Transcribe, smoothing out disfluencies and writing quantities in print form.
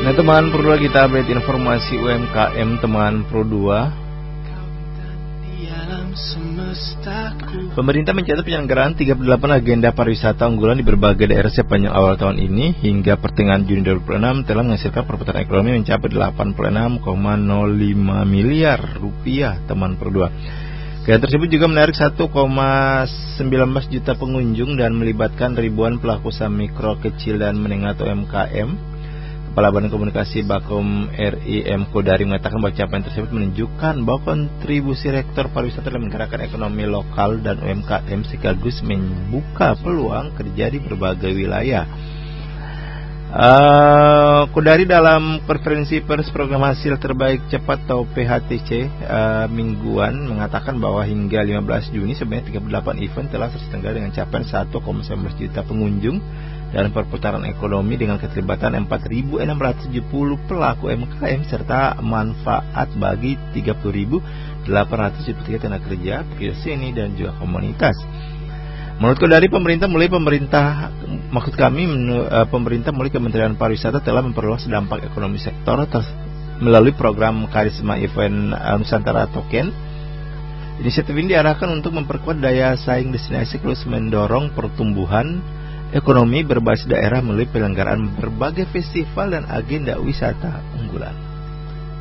Nah teman Pro 2, kita update informasi UMKM teman Pro 2. Pemerintah mencatat penyelenggaraan 38 agenda pariwisata unggulan di berbagai daerah sepanjang awal tahun ini. Hingga pertengahan Juni 2026 telah menghasilkan perputaran ekonomi mencapai 86,05 miliar rupiah teman Pro 2. Kegiatan tersebut juga menarik 1,19 juta pengunjung dan melibatkan ribuan pelaku usaha mikro, kecil, dan menengah atau UMKM. Kepala Badan Komunikasi Bakom RI M. Kodari mengatakan bahwa capaian tersebut menunjukkan bahwa kontribusi rektor pariwisata dalam menggerakkan ekonomi lokal dan UMKM sekaligus membuka peluang kerja di berbagai wilayah. Kodari dalam konferensi pers program hasil terbaik cepat atau PHTC mingguan mengatakan bahwa hingga 15 Juni sebanyak 38 event telah terselenggara dengan capaian 1,19 juta pengunjung dan perputaran ekonomi dengan keterlibatan 4.670 pelaku UMKM serta manfaat bagi 30.873 tenaga kerja, pekerja seni, dan juga komunitas. Menurut Kodari, pemerintah mulai Kementerian Pariwisata telah memperluas dampak ekonomi sektor melalui program Karisma Event Nusantara Token. Inisiatif ini diarahkan untuk memperkuat daya saing destinasi sekaligus mendorong pertumbuhan ekonomi berbasis daerah melalui penyelenggaraan berbagai festival dan agenda wisata unggulan.